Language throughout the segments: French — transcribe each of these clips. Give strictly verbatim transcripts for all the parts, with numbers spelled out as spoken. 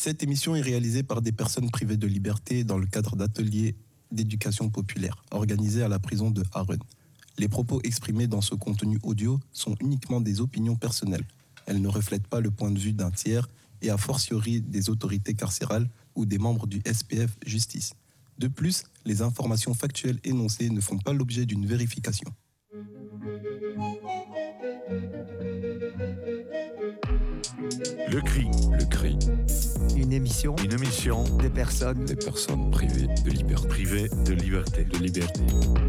Cette émission est réalisée par des personnes privées de liberté dans le cadre d'ateliers d'éducation populaire organisés à la prison de Harren. Les propos exprimés dans ce contenu audio sont uniquement des opinions personnelles. Elles ne reflètent pas le point de vue d'un tiers et a fortiori des autorités carcérales ou des membres du S P F Justice. De plus, les informations factuelles énoncées ne font pas l'objet d'une vérification. Le cri, le cri. Une émission, Une émission des personnes, des personnes privées de liberté. Privées de liberté. De liberté.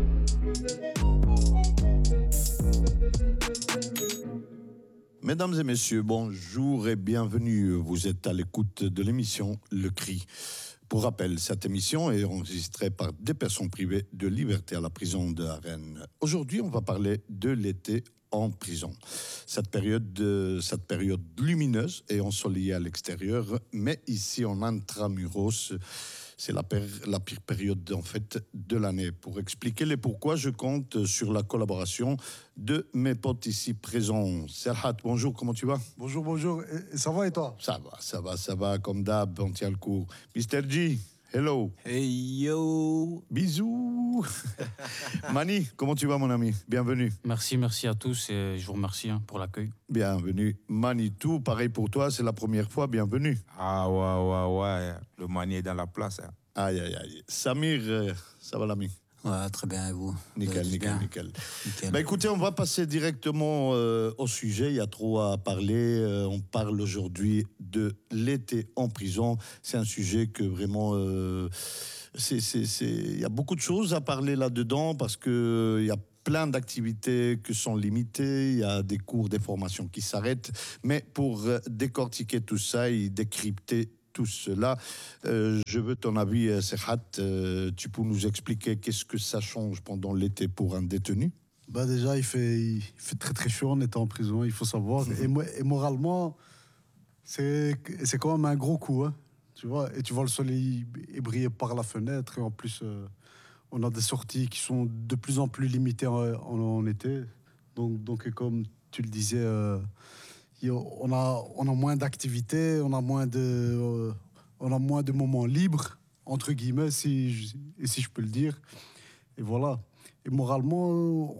Mesdames et messieurs, bonjour et bienvenue. Vous êtes à l'écoute de l'émission Le Cri. Pour rappel, cette émission est enregistrée par des personnes privées de liberté à la prison de Harren. Aujourd'hui, on va parler de l'été en prison. Cette période, euh, cette période lumineuse et ensoleillée à l'extérieur, mais ici en intramuros, c'est la, per- la pire période en fait de l'année. Pour expliquer les pourquoi, je compte sur la collaboration de mes potes ici présents. Serhat, bonjour, comment tu vas? Bonjour, bonjour. Et ça va et toi? Ça va, ça va, ça va, comme d'hab, on tient le coup. mister G, hello. Hey yo! Bisous. Mani, comment tu vas mon ami? Bienvenue. Merci, merci à tous et je vous remercie hein, pour l'accueil. Bienvenue. Manitou, pareil pour toi, c'est la première fois, bienvenue. Ah ouais, ouais, ouais, le manier est dans la place. Hein. Aïe, aïe, aïe. Samir, euh, ça va l'ami? Ouais, très bien, et vous? Nickel, Vous nickel, bien nickel. Nickel. Bah, écoutez, on va passer directement euh, au sujet. Il y a trop à parler. Euh, on parle aujourd'hui de l'été en prison. C'est un sujet que vraiment... Euh, c'est, c'est, c'est... Il y a beaucoup de choses à parler là-dedans parce qu'il y a plein d'activités qui sont limitées. Il y a des cours, des formations qui s'arrêtent. Mais pour euh, décortiquer tout ça et décrypter tout cela, euh, je veux ton avis, Serhat. Euh, tu peux nous expliquer qu'est-ce que ça change pendant l'été pour un détenu? Bah déjà, il fait, il fait très très chaud en étant en prison, il faut savoir. Et, mo- et moralement, c'est, c'est quand même un gros coup. Hein, tu vois, et tu vois le soleil briller par la fenêtre. Et en plus, euh, on a des sorties qui sont de plus en plus limitées en, en, en été. Donc, donc, comme tu le disais... Euh, On a, on a moins d'activités, on a moins de, euh, on a moins de moments libres, entre guillemets, si je, si je peux le dire. Et voilà. Et moralement,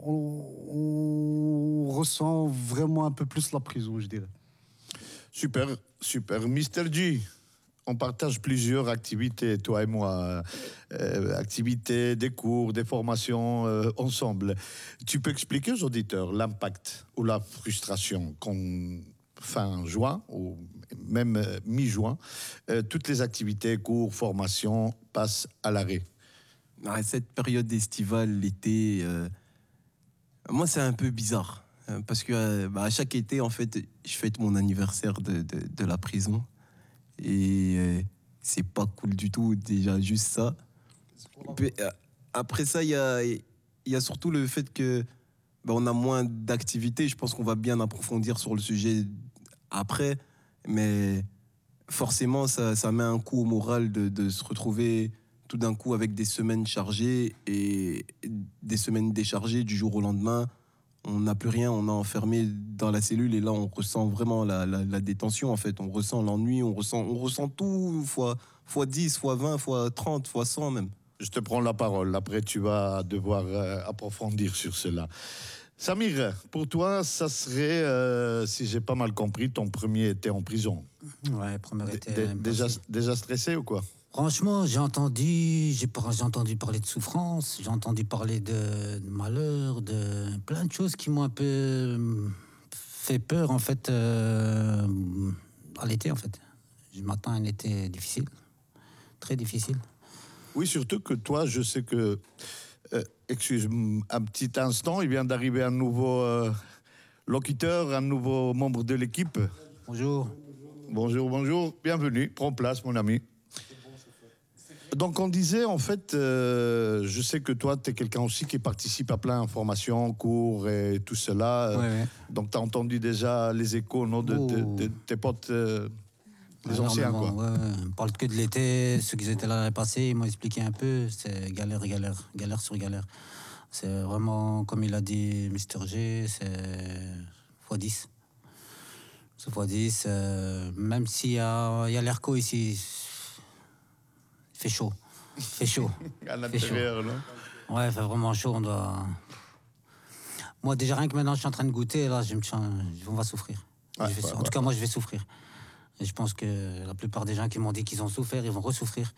on, on ressent vraiment un peu plus la prison, je dirais. Super, super. mister G, on partage plusieurs activités, toi et moi. Euh, activités, des cours, des formations euh, ensemble. Tu peux expliquer aux auditeurs l'impact ou la frustration qu'on fin juin ou même euh, mi-juin, euh, toutes les activités, cours, formations passent à l'arrêt. Ouais, cette période estivale, l'été, euh, moi c'est un peu bizarre. euh, Parce que euh, bah, à chaque été, en fait, je fête mon anniversaire de, de, de la prison. Et euh, c'est pas cool du tout, déjà, juste ça. Puis, euh, après ça, il y a, il y a surtout le fait que bah, on a moins d'activités. Je pense qu'on va bien approfondir sur le sujet après. Mais forcément, ça, ça met un coup au moral de, de se retrouver tout d'un coup avec des semaines chargées et des semaines déchargées du jour au lendemain. On n'a plus rien, on est enfermé dans la cellule et là on ressent vraiment la, la, la détention en fait. On ressent l'ennui, on ressent, on ressent tout fois, fois dix, fois vingt, fois trente, fois cent même. Je te prends la parole, après tu vas devoir euh, approfondir sur cela. Samir, pour toi, ça serait, euh, si j'ai pas mal compris, ton premier été en prison. Ouais, premier été. D- déjà, déjà stressé ou quoi? Franchement, j'ai entendu, j'ai, par- j'ai entendu parler de souffrance, j'ai entendu parler de, de malheur, de plein de choses qui m'ont un peu euh, fait peur, en fait, euh, à l'été, en fait. Je m'attends à un été difficile, très difficile. Oui, surtout que toi, je sais que... Euh, excuse-moi, un petit instant, il vient d'arriver un nouveau euh, locuteur, un nouveau membre de l'équipe. Bonjour. Bonjour, bonjour, bienvenue, prends place mon ami. Donc on disait en fait, euh, je sais que toi tu es quelqu'un aussi qui participe à plein de formations, cours et tout cela. Ouais, ouais. Donc tu as entendu déjà les échos non, de, Oh. de, de, de tes potes, euh, les anciens quoi. Ouais, ouais. On parle que de l'été, ceux qui étaient là l'année passée, ils m'ont expliqué un peu, c'est galère, galère, galère sur galère. C'est vraiment, comme il a dit mister G, c'est fois dix. six fois dix, euh, même s'il y a, il y a l'Airco ici, il fait chaud. Il fait chaud. À Il fait chaud. l'intérieur, non? Ouais, il fait vraiment chaud. On doit... Moi, déjà, rien que maintenant, je suis en train de goûter, là, je me sens... on va souffrir. Ouais, Je vais- ouais, en ouais. tout cas, moi, je vais souffrir. Et je pense que la plupart des gens qui m'ont dit qu'ils ont souffert, ils vont ressouffrir.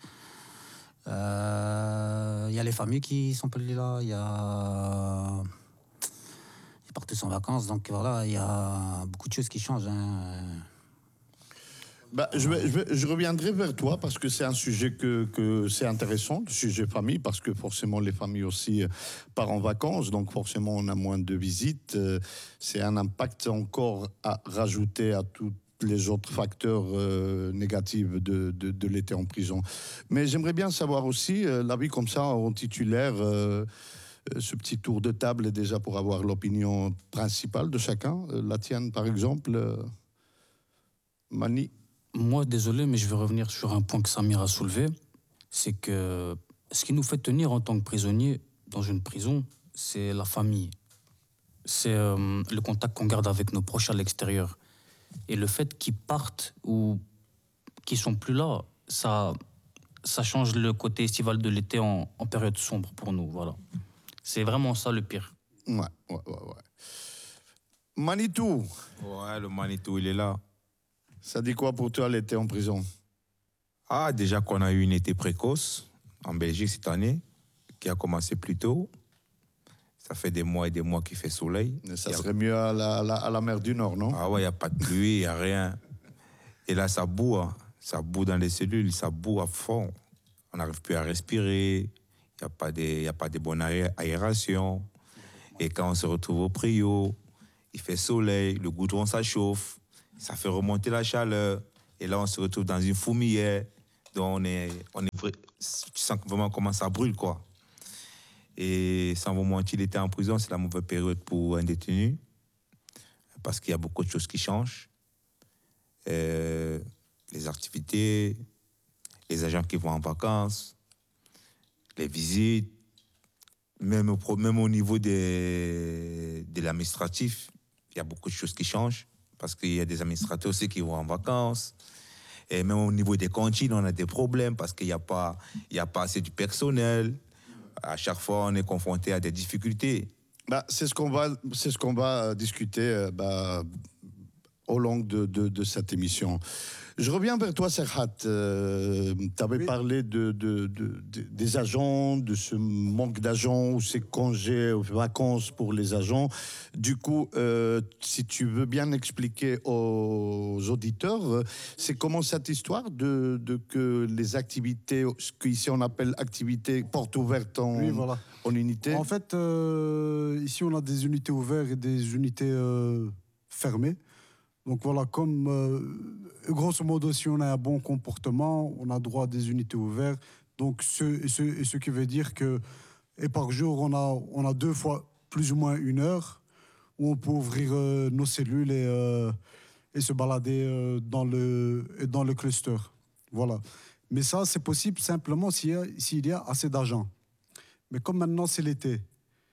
Euh, Il y a les familles qui sont plus là, il y a... Ils partent tous en vacances, donc voilà, il y a beaucoup de choses qui changent. Hein. Bah, je, vais- je, vais- je reviendrai vers toi parce que c'est un sujet que, que c'est intéressant, le sujet famille, parce que forcément les familles aussi euh, partent en vacances, donc forcément on a moins de visites. euh, C'est un impact encore à rajouter à tous les autres facteurs euh, négatifs de, de, de l'été en prison. Mais j'aimerais bien savoir aussi, euh, l'avis comme ça en titulaire, euh, euh, ce petit tour de table déjà pour avoir l'opinion principale de chacun. Euh, La tienne par exemple, euh, Mani. Moi, désolé, mais je vais revenir sur un point que Samir a soulevé. C'est que ce qui nous fait tenir en tant que prisonniers dans une prison, c'est la famille. C'est euh, le contact qu'on garde avec nos proches à l'extérieur. Et le fait qu'ils partent ou qu'ils sont plus là, ça, ça change le côté estival de l'été en, en période sombre pour nous. Voilà. C'est vraiment ça le pire. Ouais, ouais, ouais, ouais. Manitou, Ouais, le Manitou, il est là. ça dit quoi pour toi l'été en prison? Ah, déjà qu'on a eu une été précoce en Belgique cette année, qui a commencé plus tôt. Ça fait des mois et des mois qu'il fait soleil. Ça Il y a- serait mieux à la, à la, à la mer du Nord, non? Ah ouais, il n'y a pas de pluie, il n'y a rien. Et là, ça boue, hein. Ça boue dans les cellules, ça boue à fond. On n'arrive plus à respirer, il n'y a pas de, il y a pas de bonne aé- aération. Et quand on se retrouve au Prio, il fait soleil, le goudron, ça chauffe, ça fait remonter la chaleur. Et là, on se retrouve dans une fourmilière. Donc, on est, on est, vra- tu sens vraiment comment ça brûle, quoi. Et sans vous mentir, l'été en prison, c'est la mauvaise période pour un détenu. Parce qu'il y a beaucoup de choses qui changent. Euh, les activités, les agents qui vont en vacances, les visites, même au, pro- même au niveau des, de l'administratif, il y a beaucoup de choses qui changent. Parce qu'il y a des administrateurs aussi qui vont en vacances. Et même au niveau des cantines, on a des problèmes parce qu'il n'y a pas, il y a pas assez du personnel. À chaque fois, on est confronté à des difficultés. Bah, c'est ce qu'on va, c'est ce qu'on va euh, discuter euh, bah, au long de, de, de cette émission. Je reviens vers toi, Serhat. Euh, tu avais Oui. parlé de, de, de- de- des agents, de ce manque d'agents ou ces congés, ou vacances pour les agents. Du coup, euh, si tu veux bien expliquer aux auditeurs, euh, c'est comment cette histoire de, de que les activités, ce qu'ici on appelle activités portes ouvertes en, Oui, voilà. en unité. En fait, euh, ici, on a des unités ouvertes et des unités euh, fermées. Donc voilà, comme euh, grosso modo, si on a un bon comportement, on a droit à des unités ouvertes. Donc ce, et ce, et ce qui veut dire que et par jour, on a, on a deux fois plus ou moins une heure où on peut ouvrir euh, nos cellules et, euh, et se balader euh, dans, le, dans le cluster. Voilà. Mais ça, c'est possible simplement s'il y a, s'il y a assez d'argent. Mais comme maintenant, c'est l'été,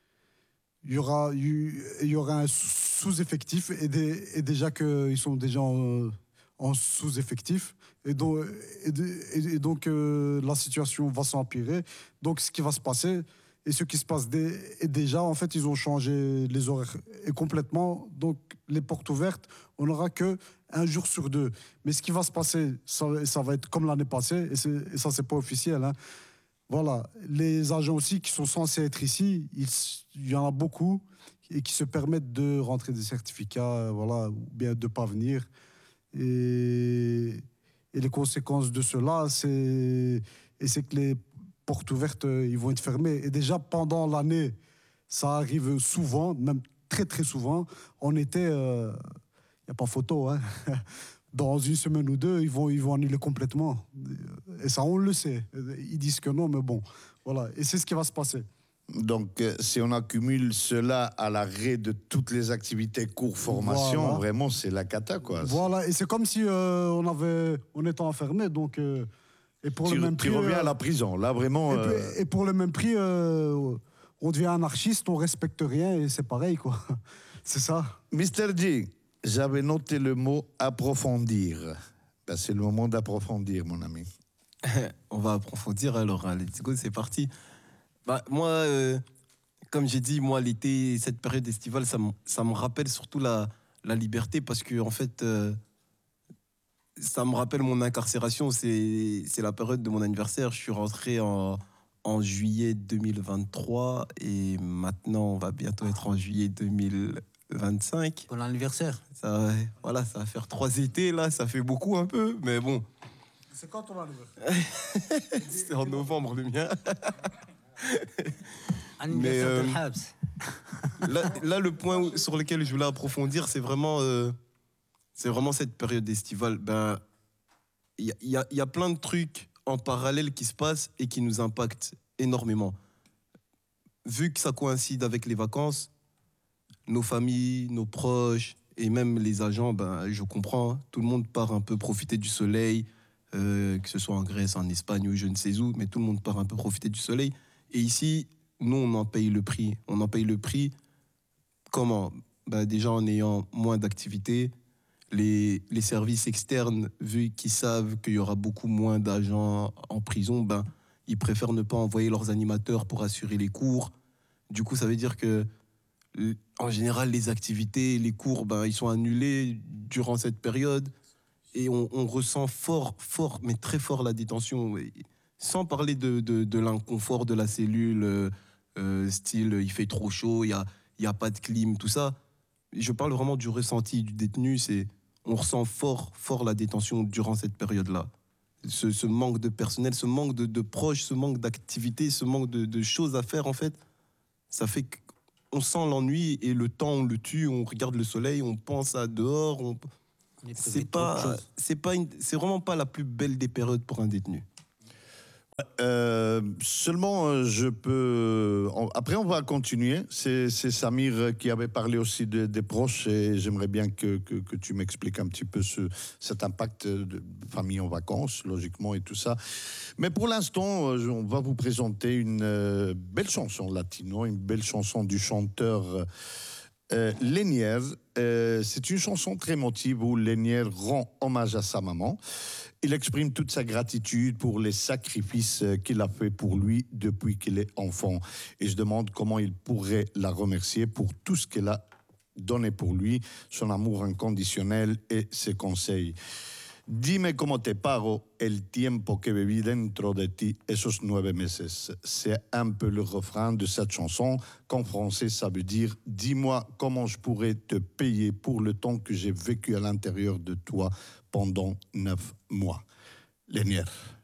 il y aura, il y aura un sous-effectif et, des- et déjà qu'ils sont déjà en, en sous-effectif et donc, et, de- et- et donc euh, la situation va s'empirer. Donc ce qui va se passer et ce qui se passe dé- et déjà, en fait, ils ont changé les horaires et complètement. Donc les portes ouvertes, on n'aura que un jour sur deux. Mais ce qui va se passer, ça, ça va être comme l'année passée et, c'est- et ça, c'est pas officiel, hein. Voilà, les agents aussi qui sont censés être ici, il, s- il y en a beaucoup et qui se permettent de rentrer des certificats, euh, voilà, ou bien de pas venir. Et, et les conséquences de cela, c'est et c'est que les portes ouvertes, euh, ils vont être fermées. Et déjà pendant l'année, ça arrive souvent, même très très souvent. En été, il n'y a pas photo, hein. Dans une semaine ou deux, ils vont, ils vont annuler complètement. Et ça, on le sait. Ils disent que non, mais bon. Voilà. Et c'est ce qui va se passer. Donc, euh, si on accumule cela à l'arrêt de toutes les activités cours formation, Voilà. vraiment, c'est la cata, quoi. Voilà. Et c'est comme si euh, on avait, on était enfermé. Donc, euh, et pour tu, le même tu prix. reviens euh, à la prison. Là, vraiment. et, euh, puis- et pour le même prix, euh, on devient anarchiste, on respecte rien et c'est pareil, quoi. C'est ça. Mister G, J'avais noté le mot approfondir. Ben, c'est le moment d'approfondir, mon ami. On va approfondir alors, hein. Let's go, c'est parti. Bah, moi, euh, comme j'ai dit, moi, l'été, cette période estivale, ça, me- ça me rappelle surtout la, la liberté parce que, en fait, euh, ça me rappelle mon incarcération. C'est, c'est la période de mon anniversaire. Je suis rentré en, en juillet deux mille vingt-trois et maintenant, on va bientôt être en juillet deux mille vingt-cinq. Bon anniversaire. Ça, va- voilà, ça va faire trois étés, là, ça fait beaucoup un peu, mais bon. C'est quand ton anniversaire? C'est en novembre le mien. Anniversaire euh, de Habs. Là, là, le point où- sur lequel je voulais approfondir, c'est vraiment, euh, c'est vraiment cette période estivale. Ben, il y, a- il y a- il y a plein de trucs en parallèle qui se passent et qui nous impactent énormément. Vu que ça coïncide avec les vacances, nos familles, nos proches et même les agents, ben, je comprends, hein, tout le monde part un peu profiter du soleil, euh, que ce soit en Grèce, en Espagne ou je ne sais où, mais tout le monde part un peu profiter du soleil. Et ici, nous, on en paye le prix. On en paye le prix comment? Ben, déjà en ayant moins d'activités, les, les services externes, vu qu'ils savent qu'il y aura beaucoup moins d'agents en prison, ben, ils préfèrent ne pas envoyer leurs animateurs pour assurer les cours. Du coup, ça veut dire que en général, les activités, les cours, ben, ils sont annulés durant cette période et on, on ressent fort, fort, mais très fort la détention. Et sans parler de, de, de l'inconfort de la cellule, euh, euh, style il fait trop chaud, il n'y a, il y a pas de clim, tout ça. Je parle vraiment du ressenti du détenu. C'est, on ressent fort, fort la détention durant cette période-là. Ce, ce manque de personnel, ce manque de, de proches, ce manque d'activités, ce manque de, de choses à faire, en fait, ça fait que on sent l'ennui et le temps on le tue, on regarde le soleil, on pense à dehors, on... On est privé c'est de trop de pas, choses. c'est pas, une- c'est vraiment pas la plus belle des périodes pour un détenu. Euh, seulement, euh, je peux. on- Après, on va continuer. C'est c'est Samir qui avait parlé aussi de- des proches et j'aimerais bien que, que, que tu m'expliques un petit peu ce, cet impact de famille en vacances, logiquement, et tout ça. Mais pour l'instant, euh, je- on va vous présenter une euh, belle chanson latino, une belle chanson du chanteur euh, Lenier. Euh, c'est une chanson très émotive où Lenier rend hommage à sa maman. Il exprime toute sa gratitude pour les sacrifices euh, qu'il a fait pour lui depuis qu'il est enfant. Et je demande comment il pourrait la remercier pour tout ce qu'elle a donné pour lui, son amour inconditionnel et ses conseils. Dime cómo te pago el tiempo que viví dentro de ti esos nueve meses. C'est un peu le refrain de cette chanson, qu'en français ça veut dire « Dis-moi comment je pourrais te payer pour le temps que j'ai vécu à l'intérieur de toi pendant neuf mois ». Lenier.